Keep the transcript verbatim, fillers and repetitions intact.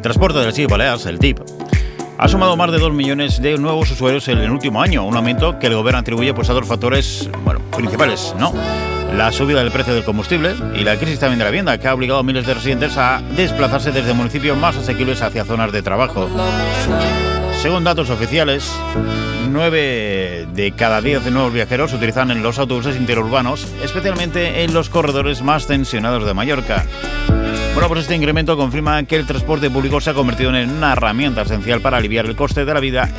transporte de les Illes Balears, el T I B, ha sumado más de dos millones de nuevos usuarios en el último año, un aumento que el gobierno atribuye pues, a dos factores bueno, principales, ¿no? La subida del precio del combustible y la crisis también de la vivienda, que ha obligado a miles de residentes a desplazarse desde municipios más asequibles hacia zonas de trabajo. Según datos oficiales, nueve de cada diez nuevos viajeros utilizan los autobuses interurbanos, especialmente en los corredores más tensionados de Mallorca. Bueno, pues este incremento confirma que el transporte público se ha convertido en una herramienta esencial para aliviar el coste de la vida